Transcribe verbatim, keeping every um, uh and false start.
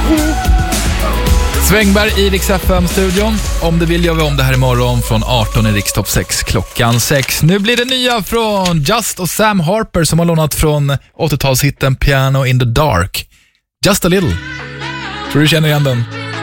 Svängberg i Rix F M-studion. Om du vill gör vi om det här imorgon från arton i Rix Top sex klockan sex. Nu blir det nya från Just och Sam Harper som har lånat från åttiotalshitten Piano in the Dark. Just a little. Tror du känner igen den?